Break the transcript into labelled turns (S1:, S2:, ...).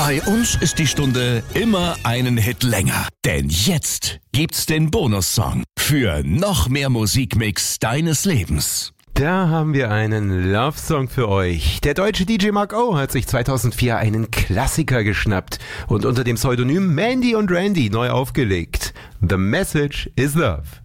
S1: Bei uns ist die Stunde immer einen Hit länger. Denn jetzt gibt's den Bonussong für noch mehr Musikmix deines Lebens.
S2: Da haben wir einen Love-Song für euch. Der deutsche DJ Mark O hat sich 2004 einen Klassiker geschnappt und unter dem Pseudonym Mandy und Randy neu aufgelegt. The Message is Love.